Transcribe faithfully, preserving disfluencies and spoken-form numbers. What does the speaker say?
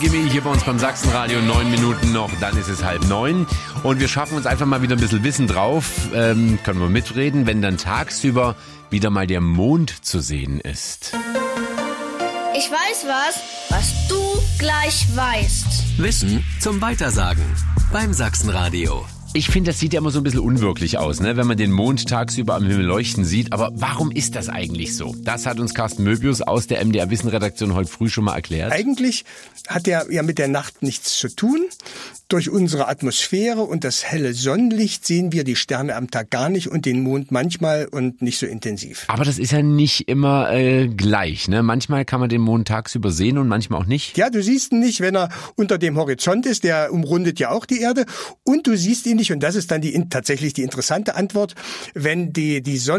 Gimme hier bei uns beim Sachsenradio, neun Minuten noch, dann ist es halb neun und wir schaffen uns einfach mal wieder ein bisschen Wissen drauf, ähm, können wir mitreden, wenn dann tagsüber wieder mal der Mond zu sehen ist. Ich weiß was, was du gleich weißt. Wissen zum Weitersagen beim Sachsenradio. Ich finde, das sieht ja immer so ein bisschen unwirklich aus, ne? Wenn man den Mond tagsüber am Himmel leuchten sieht. Aber warum ist das eigentlich so? Das hat uns Carsten Möbius aus der M D R-Wissen-Redaktion heute früh schon mal erklärt. Eigentlich hat der ja mit der Nacht nichts zu tun. Durch unsere Atmosphäre und das helle Sonnenlicht sehen wir die Sterne am Tag gar nicht und den Mond manchmal und nicht so intensiv. Aber das ist ja nicht immer äh, gleich, ne? Manchmal kann man den Mond tagsüber sehen und manchmal auch nicht. Ja, du siehst ihn nicht, wenn er unter dem Horizont ist. Der umrundet ja auch die Erde. Und du siehst ihn nicht, und das ist dann die tatsächlich die interessante Antwort, wenn die, die Sonne